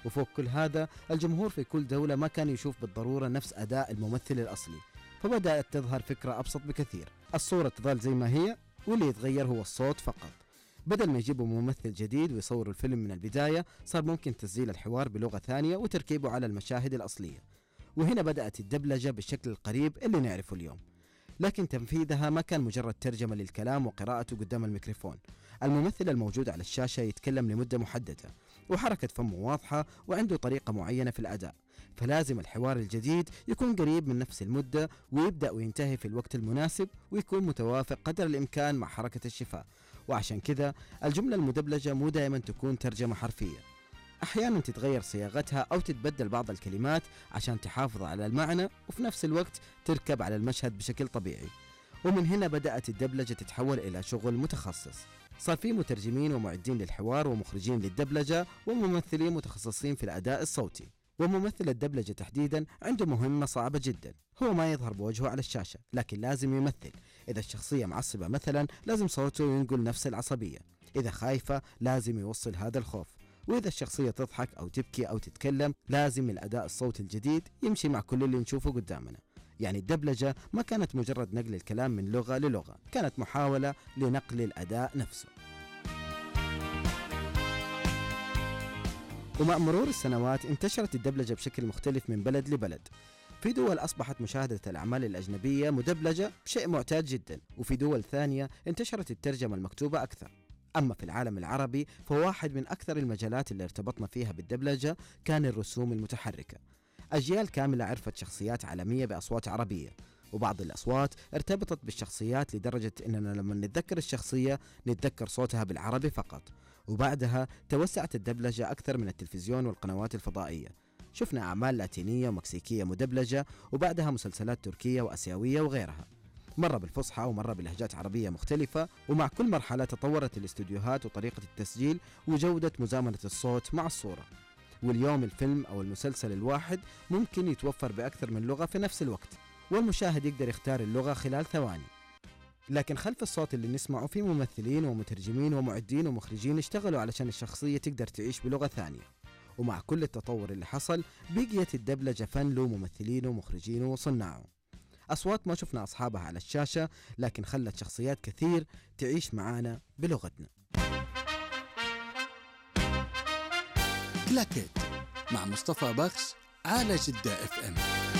وفوق كل هذا الجمهور في كل دولة ما كان يشوف بالضرورة نفس أداء الممثل الأصلي، فبدأت تظهر فكرة أبسط بكثير، الصورة تظل زي ما هي واللي يتغير هو الصوت فقط. بدل ما يجيبوا ممثل جديد ويصوروا الفيلم من البداية، صار ممكن تسجيل الحوار بلغة ثانية وتركيبه على المشاهد الأصلية، وهنا بدأت الدبلجة بالشكل القريب اللي نعرفه اليوم. لكن تنفيذها ما كان مجرد ترجمة للكلام وقراءته قدام الميكروفون، الممثل الموجود على الشاشة يتكلم لمدة محددة وحركة فمه واضحة وعنده طريقة معينة في الأداء، فلازم الحوار الجديد يكون قريب من نفس المدة ويبدأ وينتهي في الوقت المناسب ويكون متوافق قدر الإمكان مع حركة الشفاه. وعشان كذا الجملة المدبلجة مو دائما تكون ترجمة حرفية، أحيانا تتغير صياغتها أو تتبدل بعض الكلمات عشان تحافظ على المعنى وفي نفس الوقت تركب على المشهد بشكل طبيعي. ومن هنا بدأت الدبلجة تتحول إلى شغل متخصص، صار في مترجمين ومعدين للحوار ومخرجين للدبلجة وممثلين متخصصين في الأداء الصوتي. وممثل الدبلجة تحديدا عنده مهمة صعبة جدا، هو ما يظهر بوجهه على الشاشة لكن لازم يمثل. إذا الشخصية معصبة مثلا لازم صوته ينقل نفس العصبية، إذا خايفة لازم يوصل هذا الخوف، وإذا الشخصية تضحك أو تبكي أو تتكلم لازم الأداء الصوتي الجديد يمشي مع كل اللي نشوفه قدامنا. يعني الدبلجة ما كانت مجرد نقل الكلام من لغة للغة، كانت محاولة لنقل الأداء نفسه. ومع مرور السنوات انتشرت الدبلجة بشكل مختلف من بلد لبلد. في دول أصبحت مشاهدة الأعمال الأجنبية مدبلجة شيء معتاد جدا، وفي دول ثانية انتشرت الترجمة المكتوبة أكثر. أما في العالم العربي فواحد من أكثر المجالات اللي ارتبطنا فيها بالدبلجة كان الرسوم المتحركة. أجيال كاملة عرفت شخصيات عالمية بأصوات عربية، وبعض الأصوات ارتبطت بالشخصيات لدرجة أننا لما نتذكر الشخصية نتذكر صوتها بالعربي فقط. وبعدها توسعت الدبلجة أكثر من التلفزيون والقنوات الفضائية، شفنا أعمال لاتينية ومكسيكية مدبلجة، وبعدها مسلسلات تركية وأسيوية وغيرها، مرة بالفصحى ومرة بلهجات عربية مختلفة. ومع كل مرحلة تطورت الاستوديوهات وطريقة التسجيل وجودة مزامنة الصوت مع الصورة. واليوم الفيلم أو المسلسل الواحد ممكن يتوفر بأكثر من لغة في نفس الوقت، والمشاهد يقدر يختار اللغة خلال ثواني. لكن خلف الصوت اللي نسمعه في ممثلين ومترجمين ومعدين ومخرجين اشتغلوا علشان الشخصية تقدر تعيش بلغة ثانية. ومع كل التطور اللي حصل بقيت الدبلجة فن له ممثلين ومخرجين وصناعه، أصوات ما شفنا أصحابها على الشاشة لكن خلت شخصيات كثير تعيش معانا بلغتنا. كلاكيت مع مصطفى بخش على جدة FM.